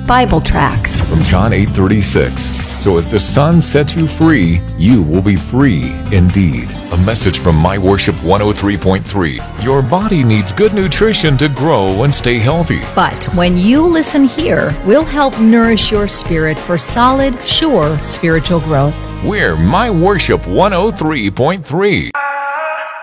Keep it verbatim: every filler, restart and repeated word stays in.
Bible tracts. From John eight thirty-six. So if the Son sets you free, you will be free indeed. A message from My Worship one oh three point three. Your body needs good nutrition to grow and stay healthy. But when you listen here, we'll help nourish your spirit for solid, sure spiritual growth. We're My Worship one oh three point three.